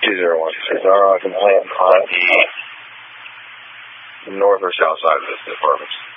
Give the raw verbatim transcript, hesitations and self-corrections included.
two zero one. Is our on the north or south side of this apartment?